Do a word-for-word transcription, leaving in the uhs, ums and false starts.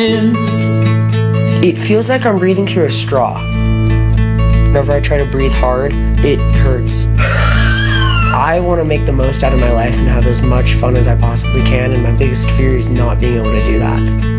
again. It feels like I'm breathing through a straw. Whenever I try to breathe hard, it hurts. I want to make the most out of my life and have as much fun as I possibly can, and my biggest fear is not being able to do that.